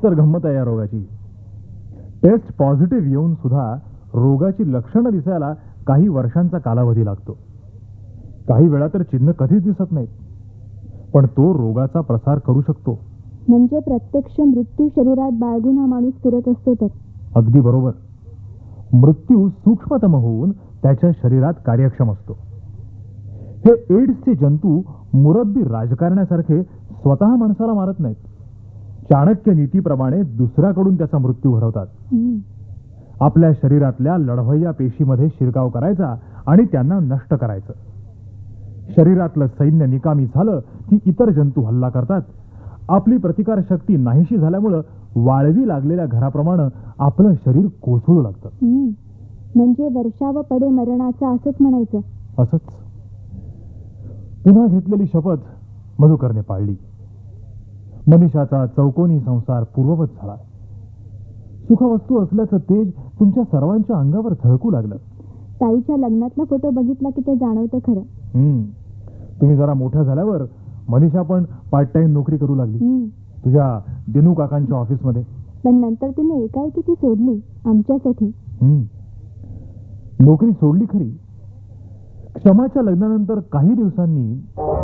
तर गंमत आहे या रोगाची. टेस्ट पॉझिटिव्ह येऊन सुद्धा रोगाची लक्षणं दिसायला काही वर्षांचा कालावधी लागतो. काही वेळा तर चिन्ह कधीच दिसत नाहीत, पण तो रोगाचा प्रसार करू शकतो. म्हणजे प्रत्यक्ष मृत्यू शरीरात बाळगून हा माणूस फिरत असतो तर? अगदी बरोबर. मृत्यू सूक्ष्मतम होऊन त्याच्या शरीरात कार्यक्षम असतो. हे एड्सचे जंतू मुरब्बी राजकारण्यासारखे स्वतः माणसाला मारत नाहीत. चाणक्य नीतीप्रमाणे दुसऱ्याकडून त्याचा मृत्यू घडवतात. आपल्या शरीरातल्या लढवय्या पेशीमध्ये शिरकाव करायचा आणि त्यांना नष्ट करायचं. शरीरातलं सैन्य निकामी झालं की इतर जंतू हल्ला करतात. आपली प्रतिकार शक्ती नाहीशी झाल्यामुळं वाळवी लागलेल्या घराप्रमाणे आपलं शरीर कोसळू लागतं. म्हणजे वर्षाव पडे मरणाचं असंच म्हणायचं. असंच. पुन्हा घेतलेली शपथ मधुकरने पाळली. मनीषाचा चौकोनी संसार पूर्ववत झाला. सुखवस्तू असल्याचं तेज तुमच्या सर्वांच्या अंगावर झळकू लागलं. ताईच्या लग्नातला फोटो बघितला की ते जाणवतं खरं. तुम्ही जरा मोठ्या झाल्यावर मनीषा पण पार्ट टाइम नोकरी करू लागली तुझ्या दिनू काकांच्या ऑफिसमध्ये. पण नंतर तिने एकाएकी ती सोडली आमच्यासाठी. नोकरी सोडली खरी. क्षमाच्या लग्नानंतर काही दिवसांनी